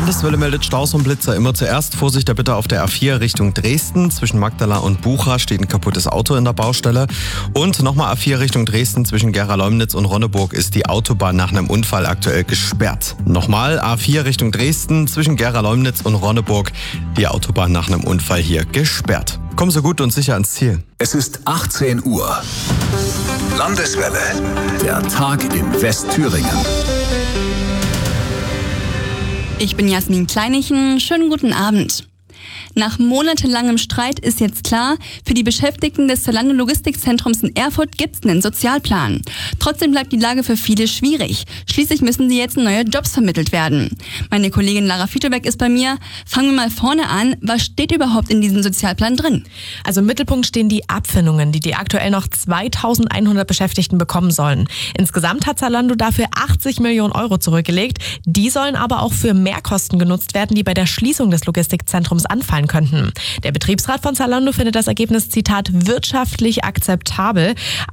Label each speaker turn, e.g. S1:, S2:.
S1: Landeswelle meldet Staus und Blitzer immer zuerst. Vorsicht da bitte auf der A4 Richtung Dresden. Zwischen Magdala und Bucha steht ein kaputtes Auto in der Baustelle. Und nochmal A4 Richtung Dresden. Zwischen Gera-Leumnitz und Ronneburg ist die Autobahn nach einem Unfall aktuell gesperrt. Nochmal A4 Richtung Dresden. Zwischen Gera-Leumnitz und Ronneburg die Autobahn nach einem Unfall hier gesperrt. Kommen Sie gut und sicher ans Ziel.
S2: Es ist 18 Uhr. Landeswelle. Der Tag in Westthüringen.
S3: Ich bin Jasmin Kleinichen. Schönen guten Abend. Nach monatelangem Streit ist jetzt klar, für die Beschäftigten des Zalando Logistikzentrums in Erfurt gibt's einen Sozialplan. Trotzdem bleibt die Lage für viele schwierig. Schließlich müssen sie jetzt in neue Jobs vermittelt werden. Meine Kollegin Lara Fitobeck ist bei mir. Fangen wir mal vorne an. Was steht überhaupt in diesem Sozialplan drin?
S4: Also im Mittelpunkt stehen die Abfindungen, die aktuell noch 2100 Beschäftigten bekommen sollen. Insgesamt hat Zalando dafür 80 Millionen Euro zurückgelegt. Die sollen aber auch für Mehrkosten genutzt werden, die bei der Schließung des Logistikzentrums anfallen könnten. Der Betriebsrat von Zalando findet das Ergebnis, Zitat, wirtschaftlich akzeptabel.